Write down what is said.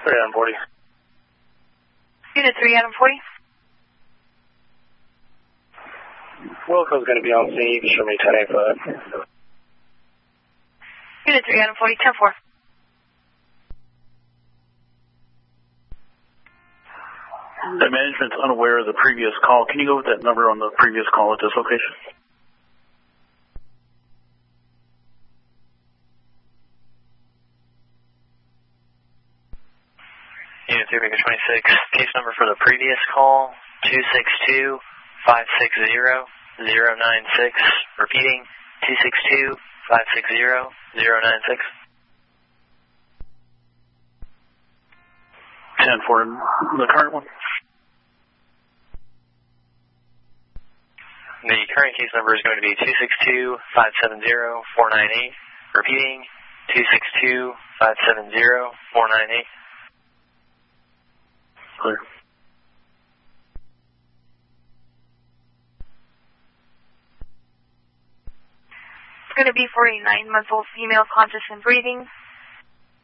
Adam 40. Unit 3, Adam 40. Wilco's going to be on scene. You can show me 1085. Unit 3, Adam 40, 10-4. The management's unaware of the previous call. Can you go with that number on the previous call at this location? Unit 3, Baker 26. Case number for the previous call, 262-560-096. Repeating, 262-560-096. 10-4, the current one? The current case number is going to be 262-570-498. Repeating, 262-570-498. Clear. It's going to be for a 9-month-old female conscious and breathing.